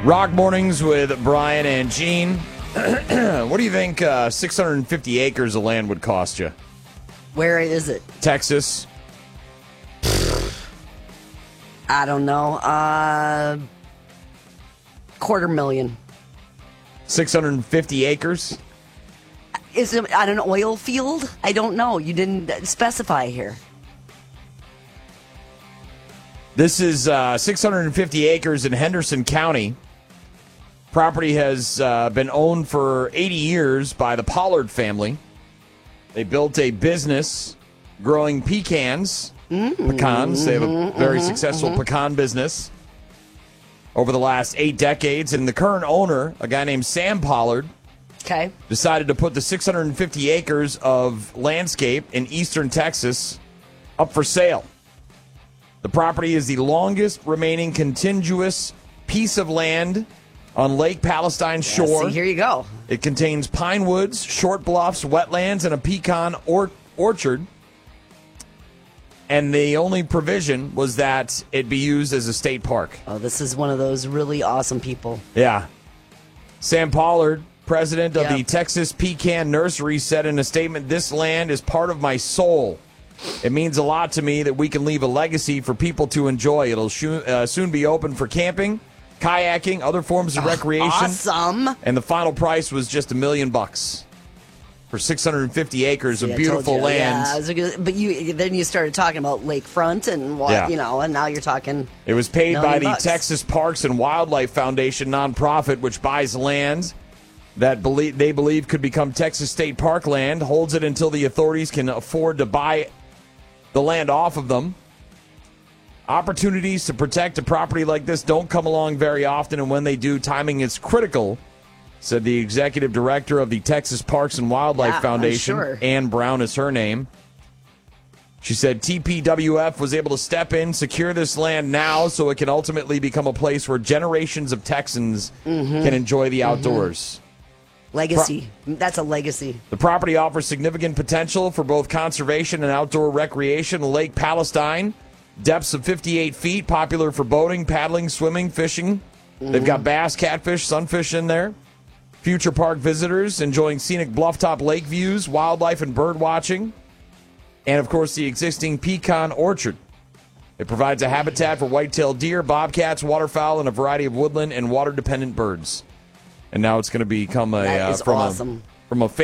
Rock Mornings with Brian and Gene. What do you think 650 acres of land would cost you? Where is it? Texas. I don't know. $250,000. 650 acres? Is it on an oil field? I don't know. You didn't specify here. This is 650 acres in Henderson County. Property has been owned for 80 years by the Pollard family. They built a business growing pecans. Pecans. They have a very successful pecan business over the last 8 decades. And the current owner, a guy named Sam Pollard, decided to put the 650 acres of landscape in eastern Texas up for sale. The property is the longest remaining contiguous piece of land on Lake Palestine shore. See, here you go. It contains pine woods, short bluffs, wetlands, and a pecan orchard. And the only provision was that it be used as a state park. Oh, this is one of those really awesome people. Yeah. Sam Pollard, president of the Texas Pecan Nursery, said in a statement, "This land is part of my soul. It means a lot to me that we can leave a legacy for people to enjoy. It'll soon be open for camping, kayaking, other forms of recreation." Awesome. And the final price was just $1 million for 650 acres of beautiful land. Yeah, but then you started talking about lakefront and and now you're talking. It was paid by the $1 million. Texas Parks and Wildlife Foundation nonprofit, which buys land that they believe could become Texas state park land, holds it until the authorities can afford to buy the land off of them. Opportunities to protect a property like this don't come along very often, and when they do, timing is critical, said the executive director of the Texas Parks and Wildlife Foundation. I'm sure. Ann Brown is her name. She said TPWF was able to step in, secure this land now so it can ultimately become a place where generations of Texans can enjoy the outdoors. Legacy. That's a legacy. The property offers significant potential for both conservation and outdoor recreation. Lake Palestine, depths of 58 feet, popular for boating, paddling, swimming, fishing. They've got bass, catfish, sunfish in there. Future park visitors enjoying scenic bluff-top lake views, wildlife and bird watching, and, of course, the existing pecan orchard. It provides a habitat for white-tailed deer, bobcats, waterfowl, and a variety of woodland and water-dependent birds. And now it's going to become That is awesome. from a